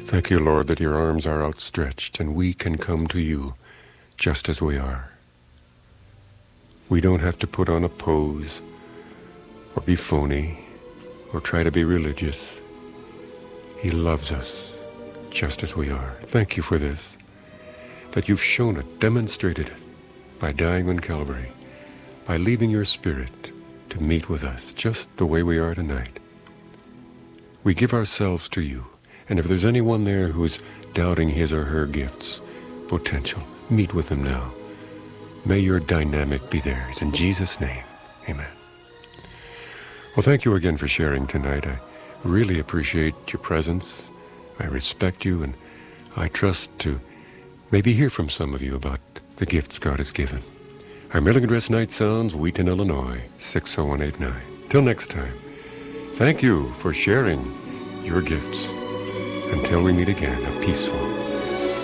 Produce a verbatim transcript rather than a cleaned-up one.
Thank you, Lord, that your arms are outstretched and we can come to you just as we are. We don't have to put on a pose or be phony or try to be religious. He loves us just as we are. Thank you for this, that you've shown it, demonstrated it by dying on Calvary, by leaving your Spirit to meet with us just the way we are tonight. We give ourselves to you. And if there's anyone there who's doubting his or her gifts, potential, meet with them now. May your dynamic be theirs. In Jesus' name, amen. Well, thank you again for sharing tonight. I really appreciate your presence. I respect you, and I trust to maybe hear from some of you about the gifts God has given. Our mailing address, Night Sounds, Wheaton, Illinois, six oh one eight nine. Till next time, thank you for sharing your gifts. Until we meet again, a peaceful